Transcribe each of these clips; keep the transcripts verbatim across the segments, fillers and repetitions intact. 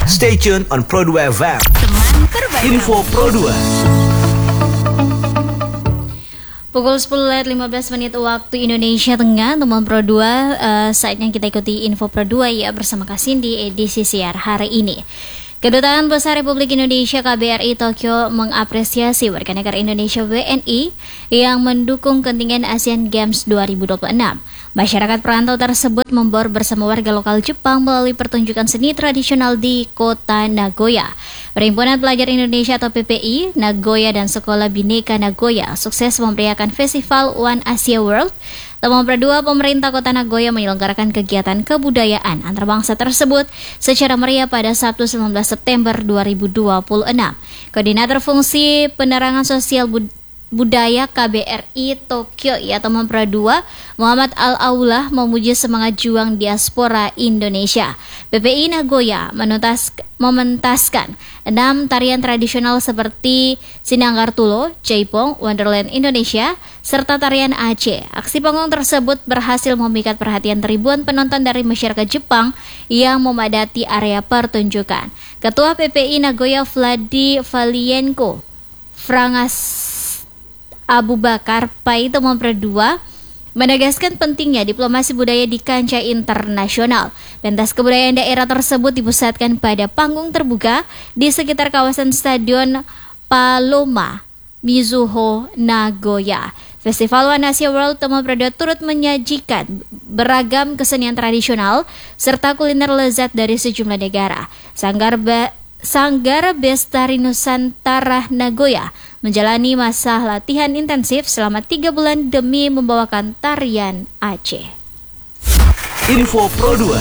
Stay tuned on Pro dua F M. Teman terbaik. Info Pro dua. Pukul sepuluh lewat lima belas menit waktu Indonesia Tengah, teman Pro dua, uh, saatnya kita ikuti Info Pro dua ya bersama Kasindi edisi siar hari ini. Kedutaan Besar Republik Indonesia K B R I Tokyo mengapresiasi warga negara Indonesia W N I yang mendukung kontingen Asian Games dua ribu dua puluh enam. Masyarakat perantau tersebut membor bersama warga lokal Jepang melalui pertunjukan seni tradisional di kota Nagoya. Perhimpunan Pelajar Indonesia atau P P I, Nagoya dan Sekolah Bhinneka Nagoya sukses memeriahkan Festival One Asia World. Teman berdua, pemerintah kota Nagoya menyelenggarakan kegiatan kebudayaan antarbangsa tersebut secara meriah pada Sabtu sembilan belas September dua ribu dua puluh enam. Koordinator Fungsi Penerangan Sosial Bud- Budaya K B R I Tokyo ya teman berdua, Muhammad Al-Aulah memuji semangat juang diaspora Indonesia. P P I Nagoya menuntas, mementaskan enam tarian tradisional seperti Sinanggar Tulo, Jaipong, Wonderland Indonesia, serta tarian Aceh. Aksi panggung tersebut berhasil memikat perhatian ribuan penonton dari masyarakat Jepang yang memadati area pertunjukan. Ketua P P I Nagoya Vladi Valienko Frangas Abu Bakar Pai teman berdua menegaskan pentingnya diplomasi budaya di kancah internasional. Pentas kebudayaan daerah tersebut dipusatkan pada panggung terbuka di sekitar kawasan Stadion Paloma Mizuho, Nagoya. Festival One Asia World teman berdua turut menyajikan beragam kesenian tradisional serta kuliner lezat dari sejumlah negara. Sanggar ba- Sanggar Bestari Nusantara Nagoya menjalani masa latihan intensif selama tiga bulan demi membawakan tarian Aceh. Info Pro dua.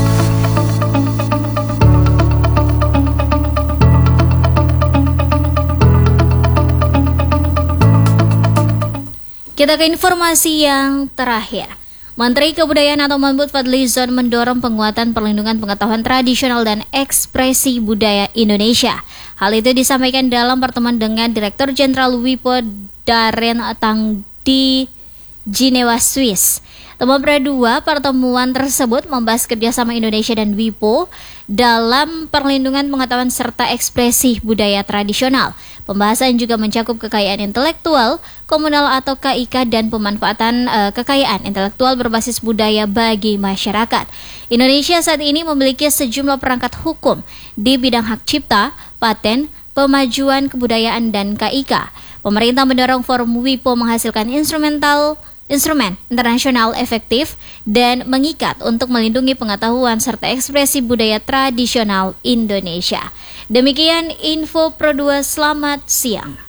Kita ke informasi yang terakhir. Menteri Kebudayaan atau Menbud Fadlizon mendorong penguatan perlindungan pengetahuan tradisional dan ekspresi budaya Indonesia. Hal itu disampaikan dalam pertemuan dengan Direktur Jenderal WIPO Darren Tang di Jenewa, Swiss. Teman berdua, pertemuan tersebut membahas kerjasama Indonesia dan WIPO dalam perlindungan pengetahuan serta ekspresi budaya tradisional. Pembahasan juga mencakup kekayaan intelektual, komunal atau K I K dan pemanfaatan uh, kekayaan intelektual berbasis budaya bagi masyarakat. Indonesia saat ini memiliki sejumlah perangkat hukum di bidang hak cipta, paten, pemajuan kebudayaan dan K I K. Pemerintah mendorong forum WIPO menghasilkan instrumental instrumen internasional efektif dan mengikat untuk melindungi pengetahuan serta ekspresi budaya tradisional Indonesia. Demikian Info Pro dua, selamat siang.